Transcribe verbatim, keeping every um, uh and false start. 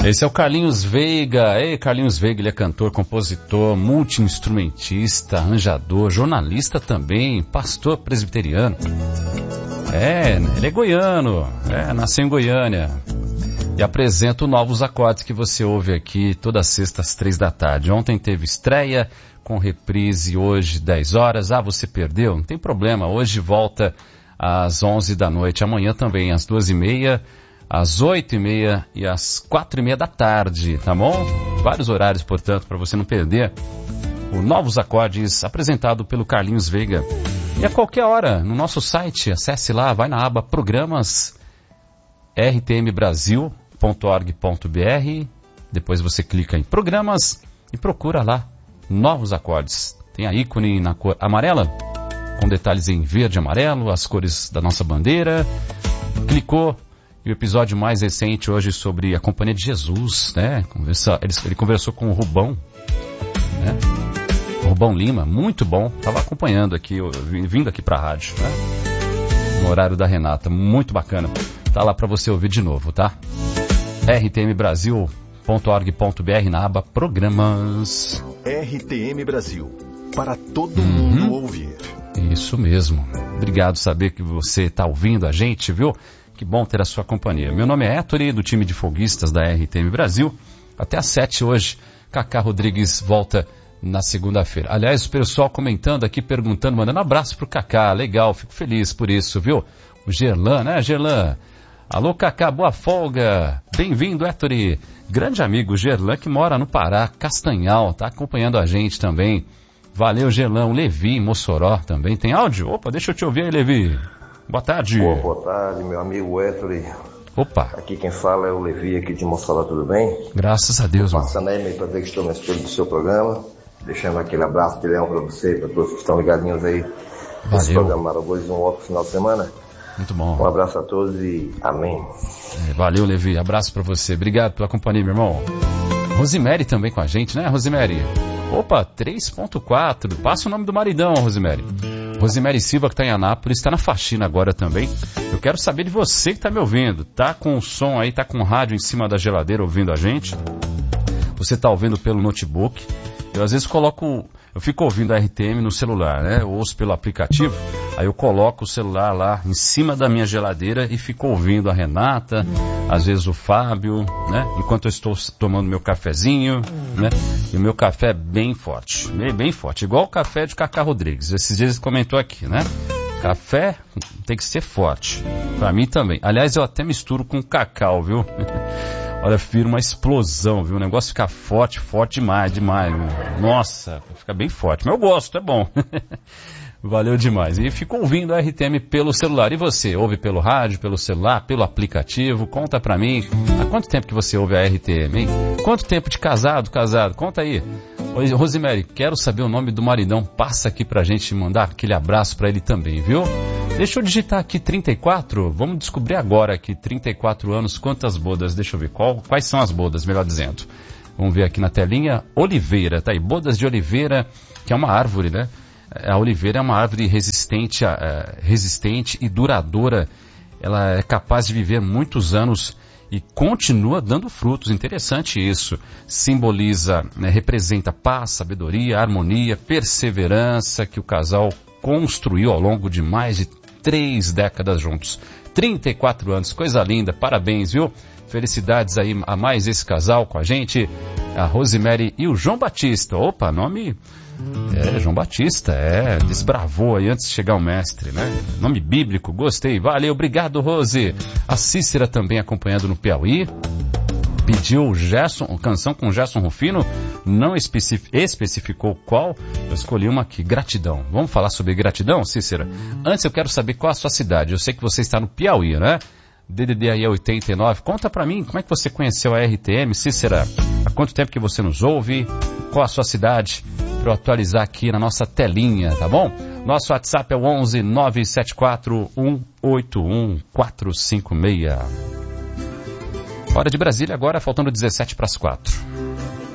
Esse é o Carlinhos Veiga. Ei, Carlinhos Veiga, ele é cantor, compositor, multi-instrumentista, arranjador, jornalista também, pastor presbiteriano. É, ele é goiano, é, nasceu em Goiânia. E apresenta Novos Acordes, que você ouve aqui toda sexta às três da tarde. Ontem teve estreia, com reprise hoje, dez horas. Ah, você perdeu? Não tem problema, hoje volta às onze da noite. Amanhã também, às duas e meia, às oito e meia e às quatro e meia da tarde, tá bom? Vários horários, portanto, para você não perder o Novos Acordes, apresentado pelo Carlinhos Veiga. E a qualquer hora, no nosso site, acesse lá, vai na aba Programas, r t m brasil ponto org ponto b r, depois você clica em Programas e procura lá Novos Acordes. Tem a ícone na cor amarela, com detalhes em verde e amarelo, as cores da nossa bandeira. Clicou, e o episódio mais recente hoje sobre a Companhia de Jesus, né? Conversa, ele, ele conversou com o Rubão, né? O Rubão Lima, muito bom. Estava acompanhando aqui, vindo aqui para a rádio, né? No horário da Renata, muito bacana. Tá lá para você ouvir de novo, tá? r t m brasil ponto org ponto b r na aba Programas. R T M Brasil, para todo uhum. mundo ouvir. Isso mesmo. Obrigado saber que você está ouvindo a gente, viu? Que bom ter a sua companhia. Meu nome é Héctor, do time de folguistas da R T M Brasil. Até às sete hoje, Cacá Rodrigues volta na segunda-feira. Aliás, o pessoal comentando aqui, perguntando, mandando um abraço pro Cacá. Legal, fico feliz por isso, viu? O Gerlan, né, Gerlan? Alô, Cacá, boa folga. Bem-vindo, Héctor. Grande amigo Gerlan, que mora no Pará, Castanhal, tá acompanhando a gente também. Valeu, Gerlan. O Levi, em Mossoró também. Tem áudio? Opa, deixa eu te ouvir aí, Levi. Boa tarde. Boa, boa tarde, meu amigo Héctor. Opa. Aqui quem fala é o Levi, aqui de Mossoró, tudo bem? Graças a Deus, mano. Passando aí para dizer que estou na escolha do seu programa. Deixando aquele abraço de leão para você e para todos que estão ligadinhos aí. Valeu. Esse programa maravilhoso, um ótimo final de semana. Muito bom. Um abraço a todos e amém. É, valeu, Levi. Abraço pra você. Obrigado pela companhia, meu irmão. Rosemary também com a gente, né, Rosemary? Opa, três ponto quatro. Passa o nome do maridão, Rosemary. Rosemary Silva, que tá em Anápolis, tá na faxina agora também. Eu quero saber de você que tá me ouvindo. Tá com o som aí, tá com o rádio em cima da geladeira ouvindo a gente? Você tá ouvindo pelo notebook? Eu às vezes coloco... Eu fico ouvindo a R T M no celular, né? Eu ouço pelo aplicativo, aí eu coloco o celular lá em cima da minha geladeira e fico ouvindo a Renata, às vezes o Fábio, né? Enquanto eu estou tomando meu cafezinho, né? E o meu café é bem forte, bem, bem forte, igual o café de Cacá Rodrigues. Esses dias ele comentou aqui, né? Café tem que ser forte, pra mim também. Aliás, eu até misturo com cacau, viu? Olha, vira uma explosão, viu? O negócio fica forte, forte demais, demais. Viu? Nossa, fica bem forte. Mas eu gosto, é bom. Valeu demais. E fico ouvindo a R T M pelo celular. E você? Ouve pelo rádio, pelo celular, pelo aplicativo? Conta pra mim. Há quanto tempo que você ouve a R T M, hein? Quanto tempo de casado, casado? Conta aí. Oi, Rosemary, quero saber o nome do maridão. Passa aqui pra gente mandar aquele abraço pra ele também, viu? Deixa eu digitar aqui trinta e quatro. Vamos descobrir agora aqui, trinta e quatro anos, quantas bodas. Deixa eu ver qual, quais são as bodas, melhor dizendo. Vamos ver aqui na telinha. Oliveira, tá aí. Bodas de oliveira, que é uma árvore, né? A oliveira é uma árvore resistente, uh, resistente e duradoura. Ela é capaz de viver muitos anos e continua dando frutos. Interessante isso. Simboliza, né, representa paz, sabedoria, harmonia, perseverança que o casal construiu ao longo de mais de três décadas juntos. trinta e quatro anos, coisa linda, parabéns, viu? Felicidades aí a mais esse casal com a gente, a Rosemary e o João Batista. Opa, nome... É, João Batista, é, desbravou aí antes de chegar o mestre, né? Nome bíblico, gostei, valeu, obrigado, Rose. A Cícera também acompanhando no Piauí. Pediu Gerson, canção com Gerson Rufino, não especific, especificou qual, eu escolhi uma aqui, gratidão. Vamos falar sobre gratidão, Cícera? Antes eu quero saber qual a sua cidade, eu sei que você está no Piauí, né? D D D aí é oitenta e nove, conta pra mim, como é que você conheceu a R T M, Cícera? Há quanto tempo que você nos ouve? Qual a sua cidade? Para eu atualizar aqui na nossa telinha, tá bom? Nosso WhatsApp é o onze nove sete quatro um oito um quatro cinco seis. Hora de Brasília agora, faltando dezessete para as quatro.